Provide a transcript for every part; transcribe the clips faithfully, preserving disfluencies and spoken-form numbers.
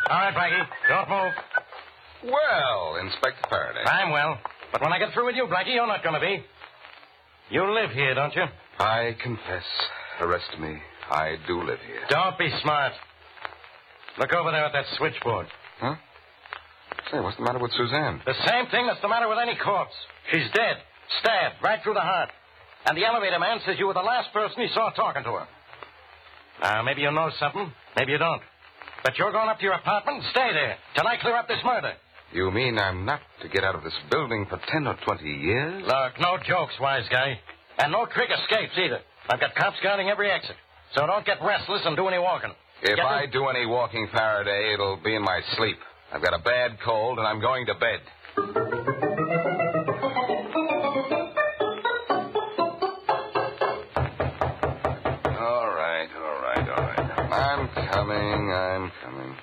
All right, Blackie. Don't move. Well, Inspector Faraday. I'm well. But when I get through with you, Blackie, you're not going to be. You live here, don't you? I confess. Arrest me. I do live here. Don't be smart. Look over there at that switchboard. Huh? Say, what's the matter with Suzanne? The same thing that's the matter with any corpse. She's dead. Stabbed right through the heart. And the elevator man says you were the last person he saw talking to her. Now, maybe you know something. Maybe you don't. But you're going up to your apartment and stay there till I clear up this murder. You mean I'm not to get out of this building for ten or twenty years? Look, no jokes, wise guy. And no trick escapes either. I've got cops guarding every exit. So don't get restless and do any walking. If Get I me? do any walking, Faraday, it'll be in my sleep. I've got a bad cold, and I'm going to bed. All right, all right, all right. I'm coming, I'm coming.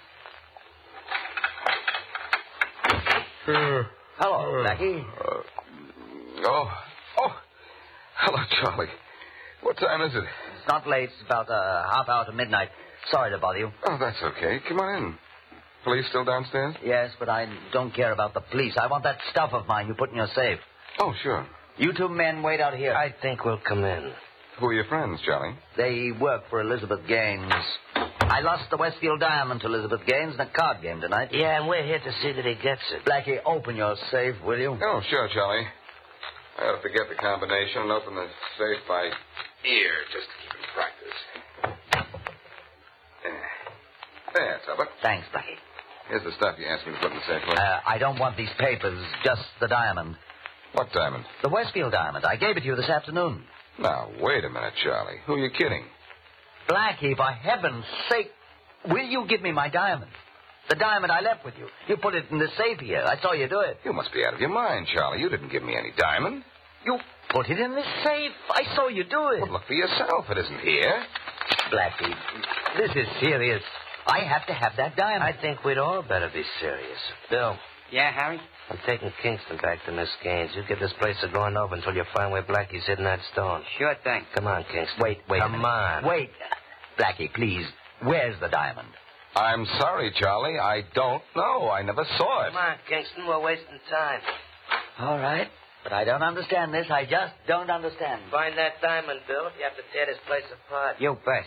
Hello, Blackie. Uh, oh, oh. Hello, Charlie. What time is it? It's not late. It's about a half hour to midnight. Sorry to bother you. Oh, that's okay. Come on in. Police still downstairs? Yes, but I don't care about the police. I want that stuff of mine you put in your safe. Oh, sure. You two men wait out here. I think we'll come in. Who are your friends, Charlie? They work for Elizabeth Gaines. I lost the Westfield Diamond to Elizabeth Gaines in a card game tonight. Yeah, and we're here to see that he gets it. Blackie, open your safe, will you? Oh, sure, Charlie. I ought to get the combination and open the safe by ear just to keep in practice. There. There, Tubber. Thanks, Blackie. Here's the stuff you asked me to put in the safe. Look. Uh, I don't want these papers, just the diamond. What diamond? The Westfield Diamond. I gave it to you this afternoon. Now, wait a minute, Charlie. Who are you kidding? Blackie, for heaven's sake, will you give me my diamond? The diamond I left with you. You put it in the safe here. I saw you do it. You must be out of your mind, Charlie. You didn't give me any diamond. You put it in the safe. I saw you do it. Well, look for yourself. It isn't here. Blackie, this is serious. I have to have that diamond. I think we'd all better be serious. Bill. Yeah, Harry? I'm taking Kingston back to Miss Gaines. You get this place a going over until you find where Blackie's hidden that stone. Sure thing. Come on, Kingston. Wait, wait. Come a minute. on. Wait. Blackie, please. Where's the diamond? I'm sorry, Charlie. I don't know. I never saw it. Come on, Kingston. We're wasting time. All right. But I don't understand this. I just don't understand. Find that diamond, Bill, if you have to tear this place apart. You bet.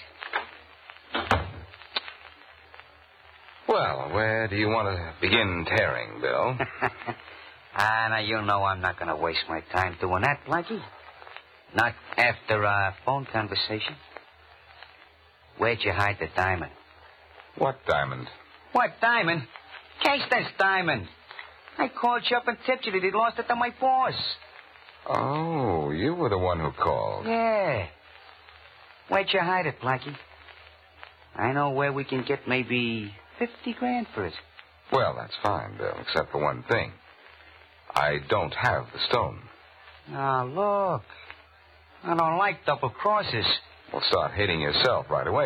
Well, where do you want to begin tearing, Bill? Ah, now, you know I'm not going to waste my time doing that, Blackie. Not after our phone conversation. Where'd you hide the diamond? What diamond? What diamond? Kingston's diamond. I called you up and tipped you that he'd lost it to my boss. Oh, you were the one who called. Yeah. Where'd you hide it, Blackie? I know where we can get maybe fifty grand for it. Well, that's fine, Bill, except for one thing. I don't have the stone. Now, look. I don't like double crosses. Well, start hating yourself right away.